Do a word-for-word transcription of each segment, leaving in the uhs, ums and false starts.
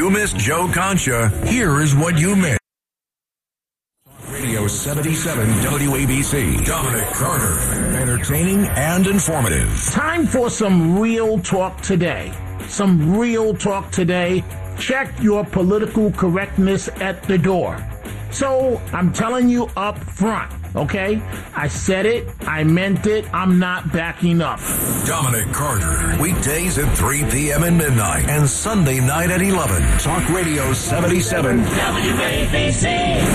you missed Joe Concha, here is what you missed. Radio seventy-seven W A B C. Dominic Carter. Entertaining and informative. Time for some real talk today. Some real talk today. Check your political correctness at the door. So I'm telling you up front, okay? I said it. I meant it. I'm not backing up. Dominic Carter. Weekdays at three p.m. and midnight and Sunday night at eleven. Talk Radio seventy-seven W A B C.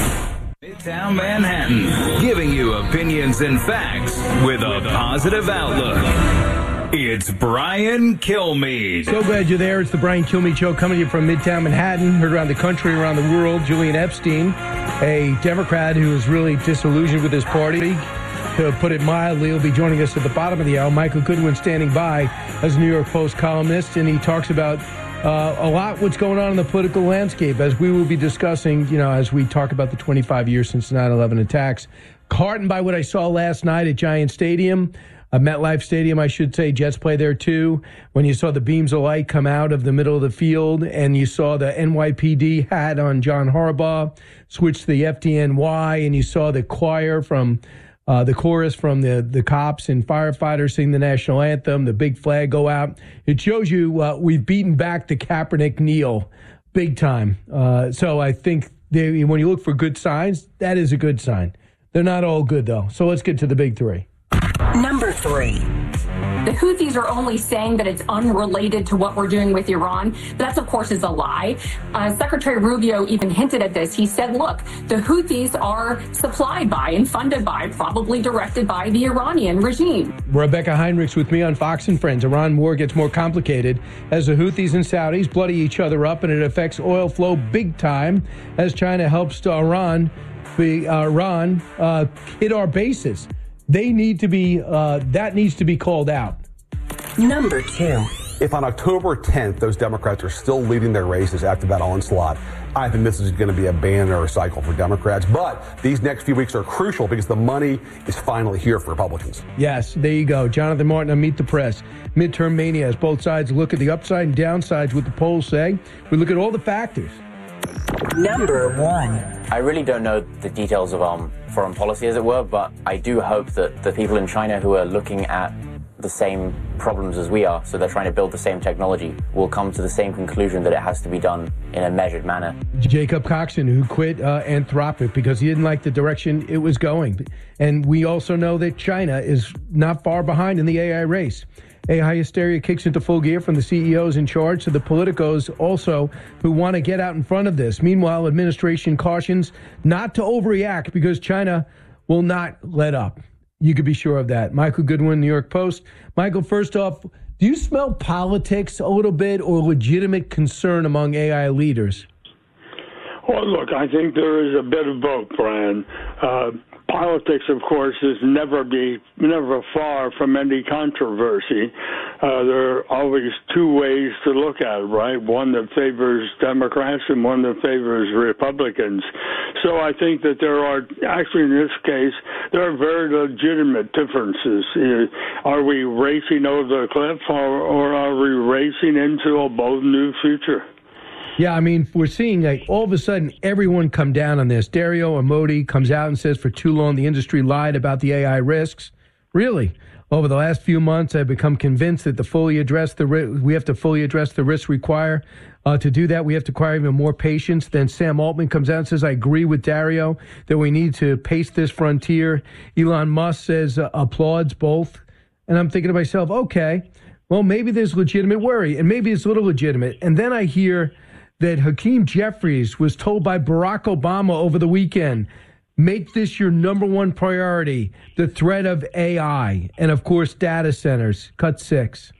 Midtown Manhattan, giving you opinions and facts with a positive outlook. It's Brian Kilmeade. So glad you're there. It's the Brian Kilmeade Show coming to you from Midtown Manhattan, heard around the country, around the world. Julian Epstein, a Democrat who is really disillusioned with his party, to put it mildly, will be joining us at the bottom of the hour. Michael Goodwin standing by as a New York Post columnist, and he talks about uh, a lot what's going on in the political landscape, as we will be discussing, you know, as we talk about the twenty-five years since nine eleven attacks. Heartened by what I saw last night at Giant Stadium, uh, MetLife Stadium, I should say. Jets play there, too. When you saw the beams of light come out of the middle of the field and you saw the N Y P D hat on John Harbaugh switch to the F D N Y, and you saw the choir from uh, the chorus from the, the cops and firefighters sing the national anthem, the big flag go out. It shows you uh, we've beaten back the Kaepernick kneel big time. Uh, so I think they, when you look for good signs, that is a good sign. They're not all good, though. So let's get to the big three. Number three. The Houthis are only saying that it's unrelated to what we're doing with Iran. That, of course, is a lie. Uh, Secretary Rubio even hinted at this. He said, look, the Houthis are supplied by and funded by, probably directed by the Iranian regime. Rebecca Heinrichs with me on Fox and Friends. Iran war gets more complicated as the Houthis and Saudis bloody each other up, and it affects oil flow big time as China helps to Iran, be, uh, Iran uh, hit our bases. They need to be, uh, that needs to be called out. Number two. If on October tenth, those Democrats are still leading their races after that onslaught, I think this is going to be a banner cycle for Democrats. But these next few weeks are crucial because the money is finally here for Republicans. Yes, there you go. Jonathan Martin on Meet the Press. Midterm mania as both sides look at the upside and downsides, what the polls say. We look at all the factors. Number one. I really don't know the details of um, foreign policy, as it were, but I do hope that the people in China who are looking at the same problems as we are, so they're trying to build the same technology, will come to the same conclusion that it has to be done in a measured manner. Jacob Coxon, who quit uh, Anthropic because he didn't like the direction it was going. And we also know that China is not far behind in the A I race. A I hysteria kicks into full gear from the C E Os in charge to the politicos also who want to get out in front of this. Meanwhile, administration cautions not to overreact because China will not let up. You could be sure of that. Michael Goodwin, New York Post. Michael, first off, do you smell politics a little bit or legitimate concern among A I leaders? Well, look, I think there is a bit of both, Brian. Uh, politics, of course, is never be never far from any controversy. Uh, there are always two ways to look at it, right? One that favors Democrats and one that favors Republicans. So I think that there are, actually in this case, there are very legitimate differences. Uh, are we racing over the cliff or, or are we racing into a bold new future? Yeah, I mean, we're seeing like all of a sudden everyone come down on this. Dario Amodei comes out and says for too long the industry lied about the A I risks. Really? Over the last few months, I've become convinced that the fully address the we have to fully address the risks required. Uh, to do that, we have to acquire even more patience. Then Sam Altman comes out and says, I agree with Dario that we need to pace this frontier. Elon Musk says uh, applauds both. And I'm thinking to myself, okay, well, maybe there's legitimate worry and maybe it's a little legitimate. And then I hear that Hakeem Jeffries was told by Barack Obama over the weekend, make this your number one priority, the threat of A I, and of course, data centers. Cut six.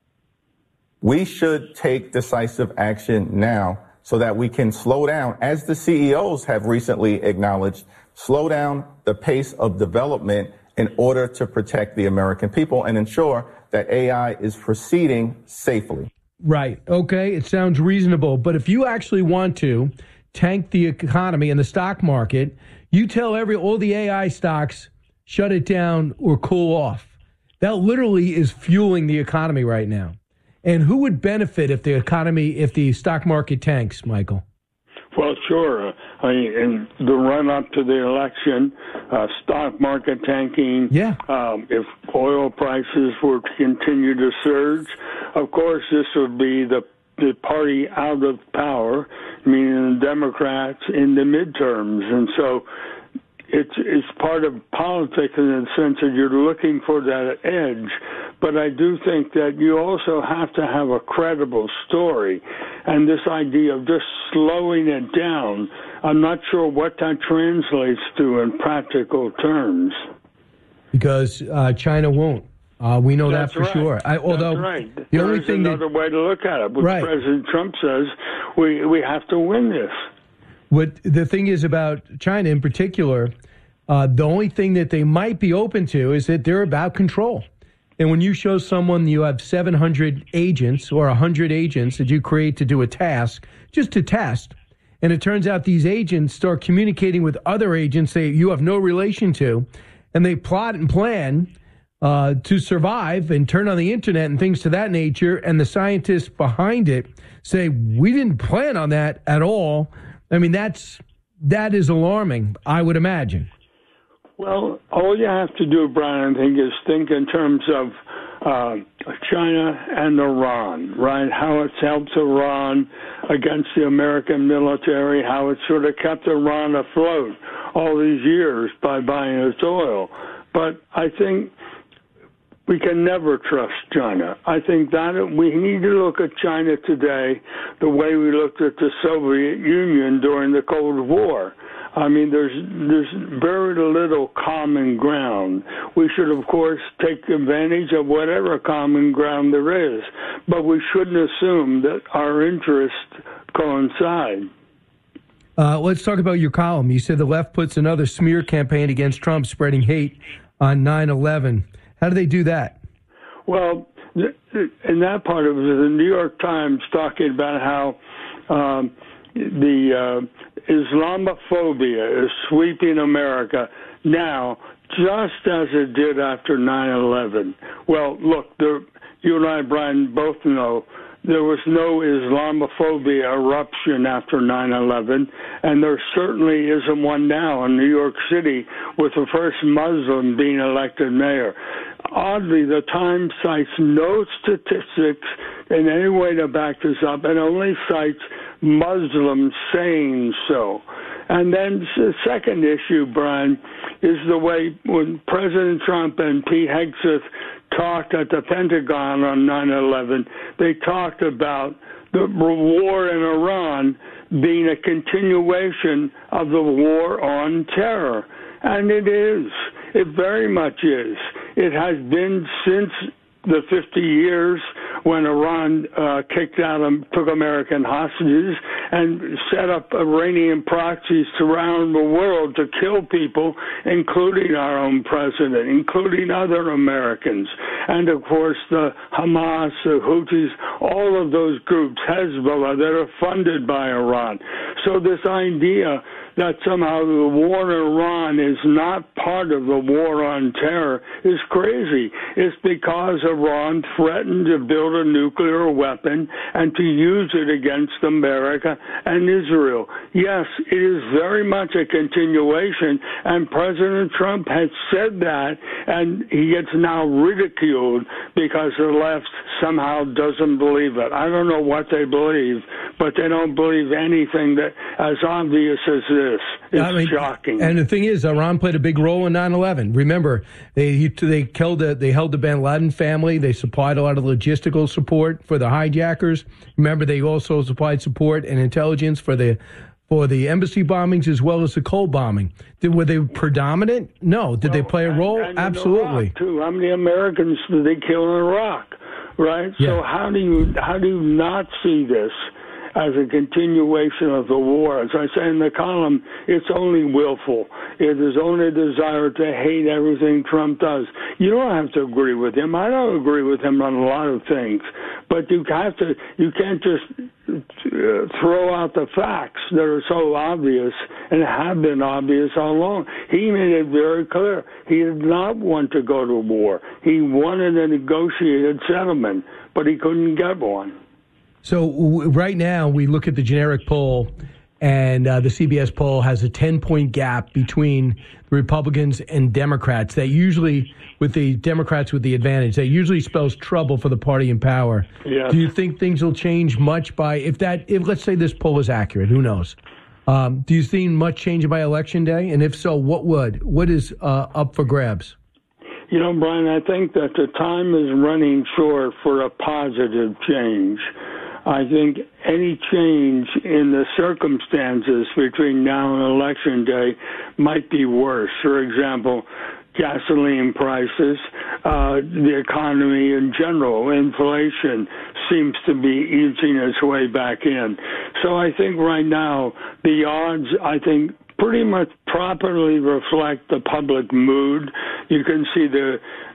We should take decisive action now so that we can slow down, as the C E Os have recently acknowledged, slow down the pace of development in order to protect the American people and ensure that A I is proceeding safely. Right. Okay. It sounds reasonable. But if you actually want to tank the economy and the stock market, you tell every all the A I stocks, shut it down or cool off. That literally is fueling the economy right now. And who would benefit if the economy, if the stock market tanks, Michael? Well, sure. I mean, in the run-up to the election, uh, stock market tanking, yeah. um, if oil prices were to continue to surge, of course, this would be the the party out of power, meaning the Democrats in the midterms. And so it's it's part of politics in the sense that you're looking for that edge. But I do think that you also have to have a credible story. And this idea of just slowing it down, I'm not sure what that translates to in practical terms. Because uh, China won't. Uh, we know That's that for right. sure. I, although That's right. the there only is thing another that, way to look at it. What right. President Trump says, we we have to win this. What the thing is about China in particular, uh, the only thing that they might be open to is that they're about control. And when you show someone you have seven hundred agents or one hundred agents that you create to do a task, just to test, and it turns out these agents start communicating with other agents that you have no relation to, and they plot and plan uh, to survive and turn on the internet and things to that nature, and the scientists behind it say, we didn't plan on that at all. I mean, that's that is alarming, I would imagine. Well, all you have to do, Brian, I think, is think in terms of uh, China and Iran, right? How it's helped Iran against the American military, how it's sort of kept Iran afloat all these years by buying its oil. But I think we can never trust China. I think that we need to look at China today the way we looked at the Soviet Union during the Cold War. I mean, there's there's very little common ground. We should, of course, take advantage of whatever common ground there is, but we shouldn't assume that our interests coincide. Uh, let's talk about your column. You said the left puts another smear campaign against Trump, spreading hate on nine eleven. How do they do that? Well, in that part of it, the New York Times talking about how um, the uh, Islamophobia is sweeping America now, just as it did after nine eleven. Well, look, there, you and I, Brian, both know there was no Islamophobia eruption after nine eleven, and there certainly isn't one now in New York City with the first Muslim being elected mayor. Oddly, the Times cites no statistics in any way to back this up, and only cites Muslims saying so. And then the second issue, Brian, is the way when President Trump and Pete Hegseth talked at the Pentagon on nine eleven, they talked about the war in Iran being a continuation of the war on terror. And it is. It very much is. It has been since the fifty years when Iran uh, kicked out and took American hostages and set up Iranian proxies around the world to kill people, including our own president, including other Americans. And, of course, the Hamas, the Houthis, all of those groups, Hezbollah, that are funded by Iran. So this idea that somehow the war in Iran is not part of the war on terror is crazy. It's because Iran threatened to build a nuclear weapon and to use it against America and Israel. Yes, it is very much a continuation, and President Trump has said that, and he gets now ridiculed because the left somehow doesn't believe it. I don't know what they believe, but they don't believe anything that as obvious as this. It's I mean, shocking. And the thing is, Iran played a big role in nine eleven. Remember, they they killed the, they held the bin Laden family. They supplied a lot of logistical support for the hijackers. Remember, they also supplied support and intelligence for the for the embassy bombings as well as the Cole bombing. Did, were they predominant? No. Did well, they play a role? And, and Absolutely. Iraq too. How many Americans did they kill in Iraq? Right. Yeah. So how do you how do you not see this as a continuation of the war? As I say in the column, it's only willful. It is only a desire to hate everything Trump does. You don't have to agree with him. I don't agree with him on a lot of things, but you have to. You can't just throw out the facts that are so obvious and have been obvious all along. He made it very clear. He did not want to go to war. He wanted a negotiated settlement, but he couldn't get one. So w- right now we look at the generic poll, and uh, the C B S poll has a ten-point gap between the Republicans and Democrats. That usually, with the Democrats with the advantage, that usually spells trouble for the party in power. Yes. Do you think things will change much by, if that, if let's say this poll is accurate, who knows? Um, do you see much change by Election Day? And if so, what would? What is uh, up for grabs? You know, Brian, I think that the time is running short for a positive change. I think any change in the circumstances between now and Election Day might be worse. For example, gasoline prices, uh, the economy in general, inflation seems to be easing its way back in. So I think right now the odds, I think, pretty much properly reflect the public mood. You can see the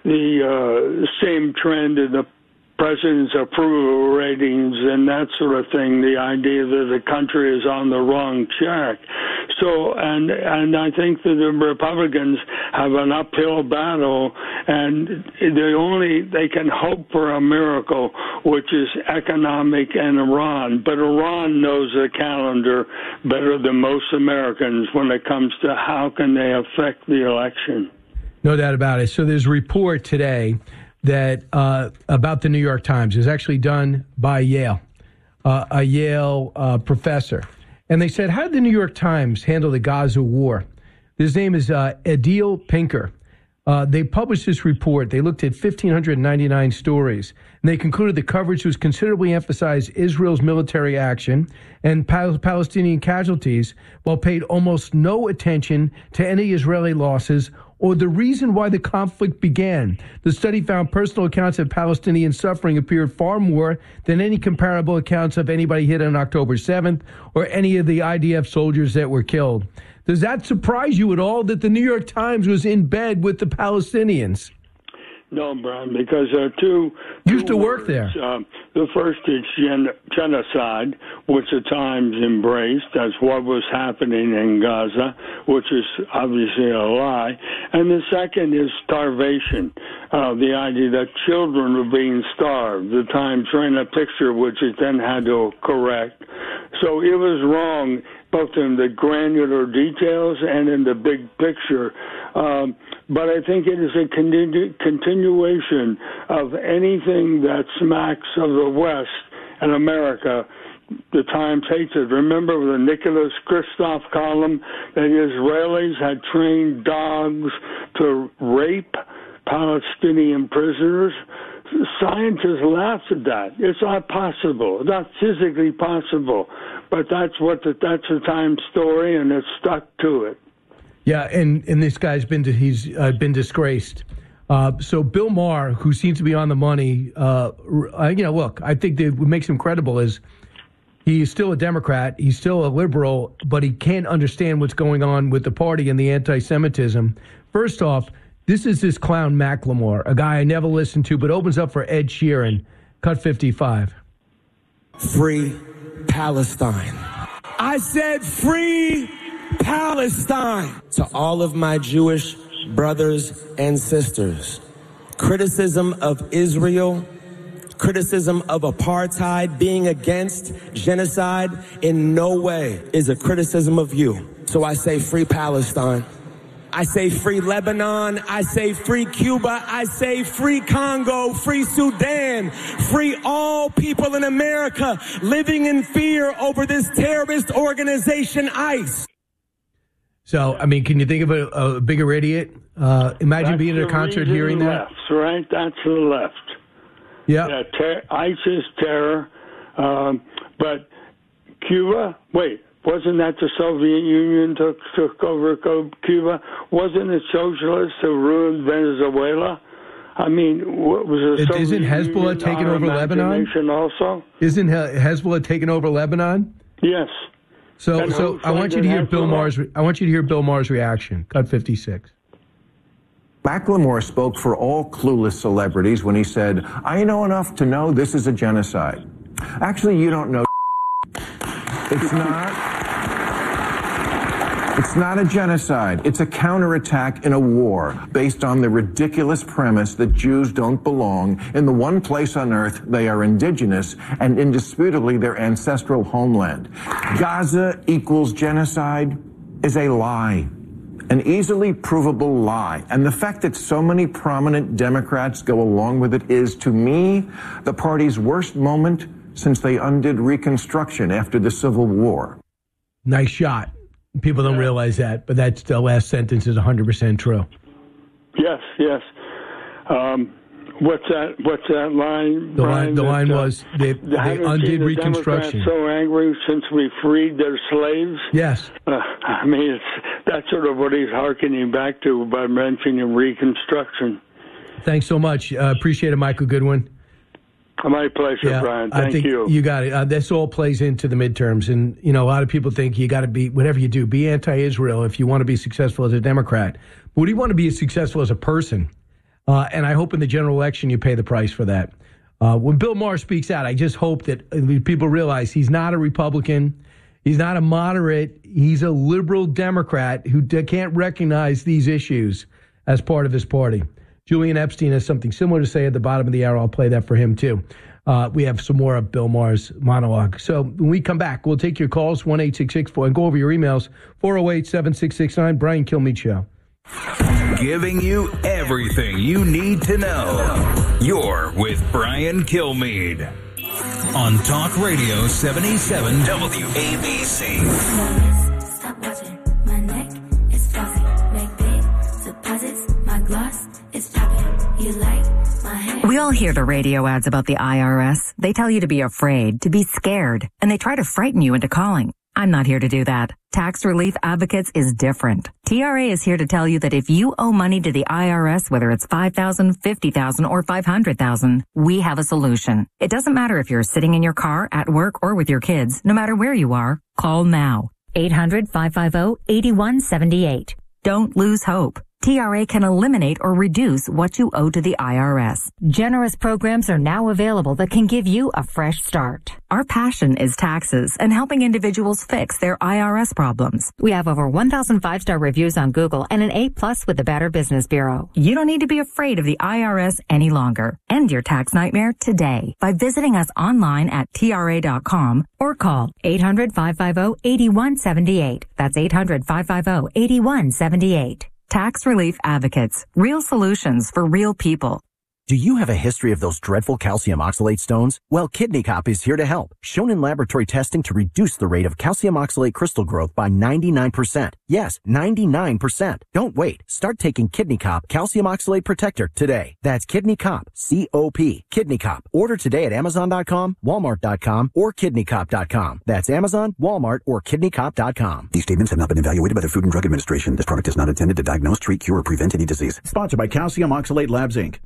the uh, same trend in the president's approval ratings and that sort of thing, the idea that the country is on the wrong track. So, and and I think that the Republicans have an uphill battle, and they only, they can hope for a miracle, which is economic and Iran. But Iran knows the calendar better than most Americans when it comes to how can they affect the election. No doubt about it. So there's a report today that uh, about the New York Times. It was actually done by Yale, uh, a Yale uh, professor. And they said, how did the New York Times handle the Gaza war? His name is uh, Adil Pinker. Uh, they published this report. They looked at one thousand five hundred ninety-nine stories, and they concluded the coverage was considerably emphasized Israel's military action and Pal- Palestinian casualties, while paid almost no attention to any Israeli losses or the reason why the conflict began. The study found personal accounts of Palestinian suffering appeared far more than any comparable accounts of anybody hit on October seventh or any of the I D F soldiers that were killed. Does that surprise you at all that the New York Times was in bed with the Palestinians? No, Brian, because there are two. two Used to work words. there. Um, the first is gen- genocide, which the Times embraced. That's what was happening in Gaza, which is obviously a lie. And the second is starvation, uh, the idea that children were being starved. The Times ran a picture which it then had to correct. So it was wrong, both in the granular details and in the big picture. Um, but I think it is a continu- continuation of anything that smacks of the West and America. The Times hates it. Remember the Nicholas Kristof column that Israelis had trained dogs to rape Palestinian prisoners? Scientists laughed at that. It's not possible. It's not physically possible. But that's what the, that's the Times story, and it's stuck to it. Yeah, and, and this guy's been he's uh, been disgraced. Uh, so Bill Maher, who seems to be on the money, uh, uh, you know, look, I think that what makes him credible is he's still a Democrat, he's still a liberal, but he can't understand what's going on with the party and the anti-Semitism. First off, this is this clown Macklemore, a guy I never listened to, but opens up for Ed Sheeran. Cut fifty-five. Free Palestine. I said free Palestine. To all of my Jewish brothers and sisters, criticism of Israel, criticism of apartheid, being against genocide in no way is a criticism of you. So I say free Palestine. I say free Lebanon, I say free Cuba, I say free Congo, free Sudan, free all people in America living in fear over this terrorist organization, ICE. So, I mean, can you think of a, a bigger idiot? Uh, imagine That's being at a concert hearing that. Left, right? That's the left. Yeah. yeah ter- ISIS terror. Um, but Cuba, wait. Wasn't that the Soviet Union took took over Cuba? Wasn't it socialists who ruined Venezuela? I mean, what was the Soviet Isn't Hezbollah Union taking over Lebanon? Also, isn't Hezbollah taking over Lebanon? Yes. So, and so I want you to hear Hezbollah? Bill Maher's. I want you to hear Bill Maher's reaction. Cut fifty-six. Macklemore spoke for all clueless celebrities when he said, "I know enough to know this is a genocide." Actually, you don't know It's not. It's not a genocide. It's a counterattack in a war based on the ridiculous premise that Jews don't belong in the one place on earth they are indigenous and indisputably their ancestral homeland. Gaza equals genocide is a lie, an easily provable lie. And the fact that so many prominent Democrats go along with it is, to me, the party's worst moment since they undid Reconstruction after the Civil War. Nice shot. People don't realize that, but that's the last sentence is one hundred percent true. Yes, yes. Um, what's that? What's that line? The Brian, line, the that, line uh, was they, they undid the Reconstruction. Democrats so angry since we freed their slaves. Yes. Uh, I mean, it's that's sort of what he's hearkening back to by mentioning Reconstruction. Thanks so much. Uh, appreciate it, Michael Goodwin. My pleasure, yeah, Brian. Thank I think you. You got it. Uh, this all plays into the midterms. And, you know, a lot of people think you got to be, whatever you do, be anti-Israel if you want to be successful as a Democrat. But what do you want to be successful as a person? Uh, and I hope in the general election you pay the price for that. Uh, when Bill Maher speaks out, I just hope that people realize he's not a Republican. He's not a moderate. He's a liberal Democrat who d- can't recognize these issues as part of his party. Julian Epstein has something similar to say at the bottom of the hour. I'll play that for him, too. Uh, we have some more of Bill Maher's monologue. So when we come back, we'll take your calls, one eight six six four, and go over your emails, four oh eight, seven six six nine, Brian Kilmeade Show. Giving you everything you need to know. You're with Brian Kilmeade on Talk Radio seventy-seven W A B C. Stop watching. My neck is fuzzy. Make big deposits. My gloss is popping. You like my hair? We all hear the radio ads about the I R S. They tell you to be afraid, to be scared, and they try to frighten you into calling. I'm not here to do that. Tax Relief Advocates is different. T R A is here to tell you that if you owe money to the I R S, whether it's five thousand dollars, fifty thousand dollars, or five hundred thousand dollars, we have a solution. It doesn't matter if you're sitting in your car, at work, or with your kids. No matter where you are, call now. eight hundred, five five zero, eight one seven eight. Don't lose hope. T R A can eliminate or reduce what you owe to the I R S. Generous programs are now available that can give you a fresh start. Our passion is taxes and helping individuals fix their I R S problems. We have over one thousand five-star reviews on Google and an A plus with the Better Business Bureau. You don't need to be afraid of the I R S any longer. End your tax nightmare today by visiting us online at T R A dot com or call eight hundred, five five zero, eight one seven eight. That's eight hundred, five five zero, eight one seven eight. Tax Relief Advocates. Real solutions for real people. Do you have a history of those dreadful calcium oxalate stones? Well, Kidney Cop is here to help. Shown in laboratory testing to reduce the rate of calcium oxalate crystal growth by ninety-nine percent. Yes, ninety-nine percent. Don't wait. Start taking Kidney Cop Calcium Oxalate Protector today. That's Kidney Cop, C O P. Kidney Cop. Order today at Amazon dot com, Walmart dot com, or Kidney Cop dot com. That's Amazon, Walmart, or Kidney Cop dot com. These statements have not been evaluated by the Food and Drug Administration. This product is not intended to diagnose, treat, cure, or prevent any disease. Sponsored by Calcium Oxalate Labs, Incorporated.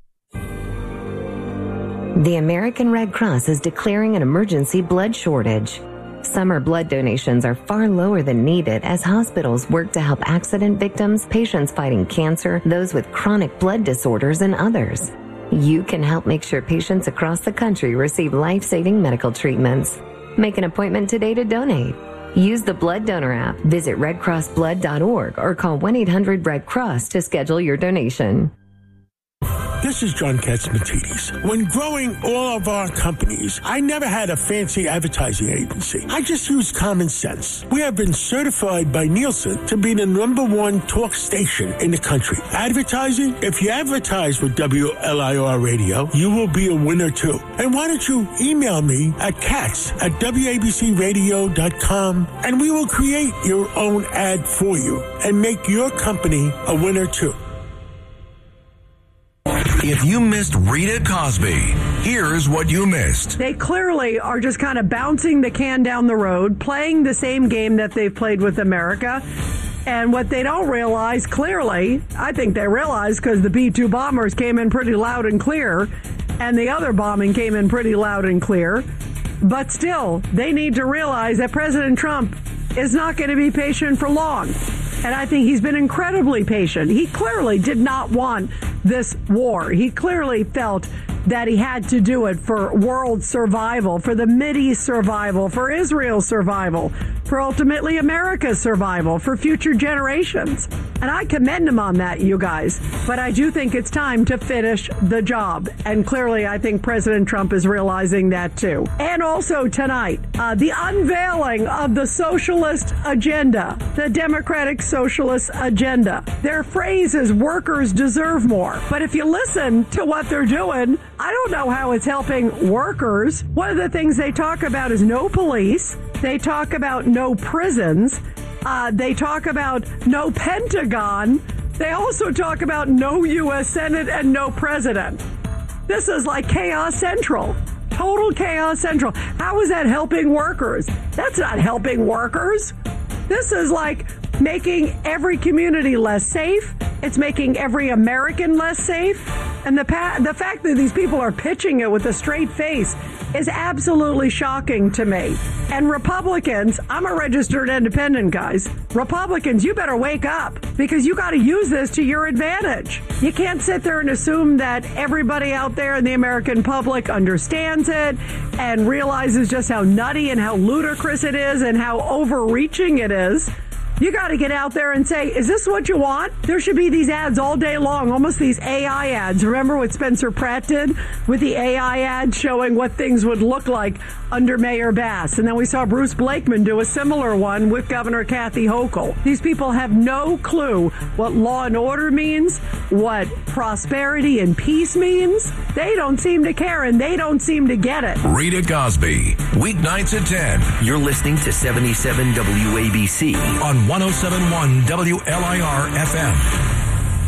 The American Red Cross is declaring an emergency blood shortage. Summer blood donations are far lower than needed as hospitals work to help accident victims, patients fighting cancer, those with chronic blood disorders, and others. You can help make sure patients across the country receive life-saving medical treatments. Make an appointment today to donate. Use the Blood Donor app, visit red cross blood dot org, or call one eight hundred red cross to schedule your donation. This is John Katzmatidis. When growing all of our companies, I never had a fancy advertising agency. I just used common sense. We have been certified by Nielsen to be the number one talk station in the country. Advertising? If you advertise with W L I R Radio, you will be a winner too. And why don't you email me at katz at W A B C radio dot com and we will create your own ad for you and make your company a winner too. If you missed Rita Cosby, here's what you missed. They clearly are just kind of bouncing the can down the road, playing the same game that they've played with America. And what they don't realize clearly, I think they realize because the B two bombers came in pretty loud and clear, and the other bombing came in pretty loud and clear. But still, they need to realize that President Trump is not going to be patient for long. And I think he's been incredibly patient. He clearly did not want this war. He clearly felt that he had to do it for world survival, for the Mideast survival, for Israel's survival, for ultimately America's survival, for future generations. And I commend him on that, you guys. But I do think it's time to finish the job. And clearly, I think President Trump is realizing that too. And also tonight, uh, the unveiling of the socialist agenda, the Democratic Socialist agenda. Their phrase is workers deserve more. But if you listen to what they're doing, I don't know how it's helping workers. One of the things they talk about is no police. They talk about no prisons. Uh, they talk about no Pentagon. They also talk about no U S Senate and no president. This is like chaos central. Total chaos central. How is that helping workers? That's not helping workers. This is like making every community less safe. It's making every American less safe. And the pa- the fact that these people are pitching it with a straight face is absolutely shocking to me. And Republicans, I'm a registered independent, guys. Republicans, you better wake up because you got to use this to your advantage. You can't sit there and assume that everybody out there in the American public understands it and realizes just how nutty and how ludicrous it is and how overreaching it is. You got to get out there and say, is this what you want? There should be these ads all day long, almost these A I ads. Remember what Spencer Pratt did with the A I ads showing what things would look like under Mayor Bass? And then we saw Bruce Blakeman do a similar one with Governor Kathy Hochul. These people have no clue what law and order means, what prosperity and peace means. They don't seem to care, and they don't seem to get it. Rita Cosby, weeknights at ten. You're listening to seventy-seven W A B C on one oh seven point one W L I R F M.